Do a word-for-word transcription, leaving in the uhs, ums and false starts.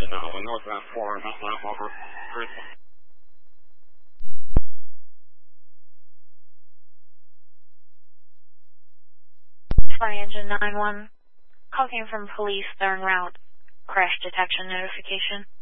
Northbound four, northbound over. Fire engine nine one. Call came from police. They're en route. Crash detection notification.